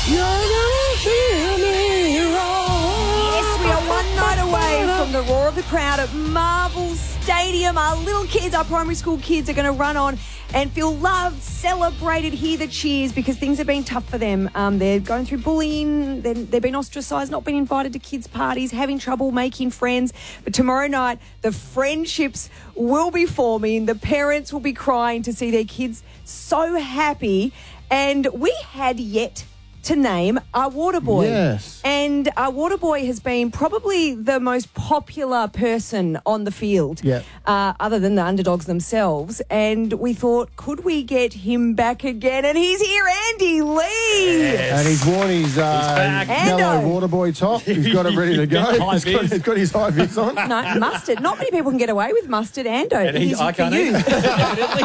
Yes, we are one night away from the roar of the crowd at Marvel Stadium. Our little kids, our primary school kids, are going to run on and feel loved, celebrated, hear the cheers because things have been tough for them. They're going through bullying, they've been ostracised, not been invited to kids' parties, having trouble making friends. But tomorrow night, the friendships will be forming. The parents will be crying to see their kids so happy. And we had yet to name our water boy. Yes. And our water boy has been probably the most popular person on the field, other than the underdogs themselves. And we thought, could we get him back again? And he's here, Andy Lee. Yes. And he's worn his yellow water boy top. He's got it ready to go. He's got his high vis on. No, mustard. Not many people can get away with mustard, Ando. And I can't either. Evidently.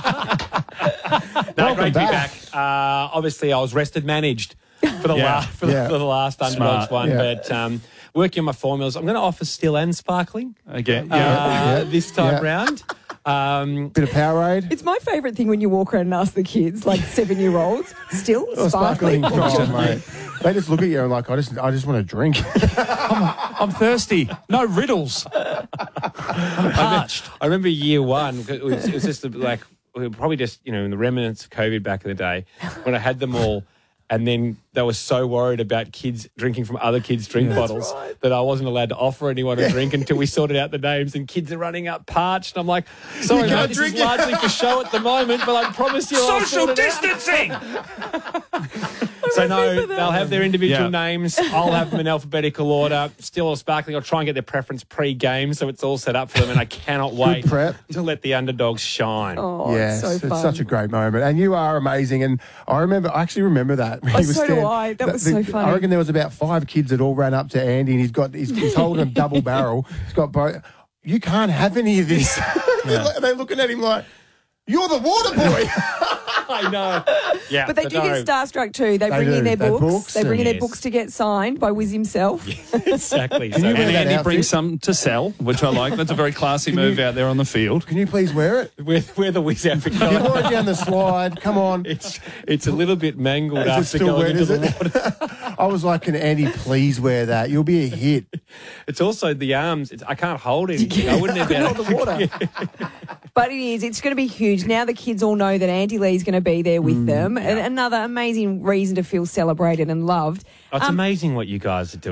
No, great to be back. Obviously, I was rested, managed for the last underdogs one, but working on my formulas. I'm going to offer still and sparkling again. This time round. Bit of Powerade. It's my favourite thing when you walk around and ask the kids, like 7-year-olds, still sparkling. Mate. They just look at you and like, I just want to drink. I'm thirsty. No riddles. I'm parched. I remember year one. It was just like we were probably just in the remnants of COVID back in the day when I had them all. And then they were so worried about kids drinking from other kids' drink bottles that I wasn't allowed to offer anyone a drink until we sorted out the names. And kids are running up parched. And I'm like, sorry, mate, this is largely for show at the moment, but I promise you I'll social distancing! So no, they'll have their individual names. I'll have them in alphabetical order. Still or sparkling. I'll try and get their preference pre-game so it's all set up for them. And I cannot wait to let the underdogs shine. Oh, yes, it's so fun. It's such a great moment. And you are amazing. And I actually remember that. So do I. That was so funny. I reckon there was about 5 kids that all ran up to Andy and he's holding a double barrel. He's got both. You can't have any of this. They're looking at him like, you're the water boy. I know. Yeah, but they do get starstruck too. They bring in their books. They bring in their Yes. books to get signed by Wiz himself. Exactly. And Andy brings some to sell, which I like. That's a very classy move out there on the field. Can you please wear it? Wear the Wiz outfit. You wore it down the slide. Come on. It's a little bit mangled Is it after still going wet, into is the it? water. I was like, can Andy please wear that? You'll be a hit. It's also the arms. I can't hold anything. I wouldn't have been able the water. But it's going to be huge. Now the kids all know that Andy Lee's going to be there with them. And another amazing reason to feel celebrated and loved. It's amazing what you guys are doing.